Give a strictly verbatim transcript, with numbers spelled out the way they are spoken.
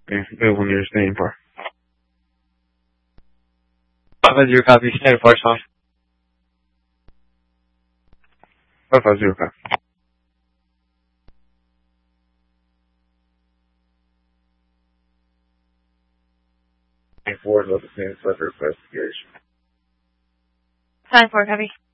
Yeah, available near the stadium park. five zero copy, standard park off. five zero copy. Forward of the same request investigation. Sign four, copy.